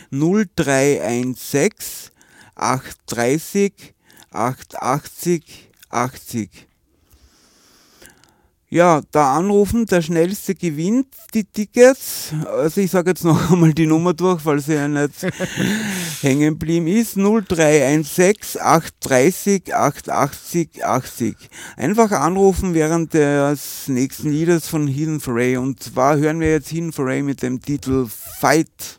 0316 830 880 80. Ja, da anrufen, der Schnellste gewinnt die Tickets. Also ich sage jetzt noch einmal die Nummer durch, weil sie ja nicht hängen geblieben ist. 0316 830 880 80. Einfach anrufen während des nächsten Liedes von Hidden Foray. Und zwar hören wir jetzt Hidden Foray mit dem Titel Fight.